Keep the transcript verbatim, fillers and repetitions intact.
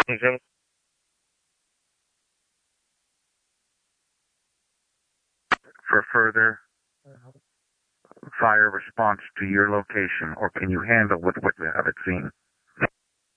Mhm. For further fire response to your location, or can you handle with what you have seen?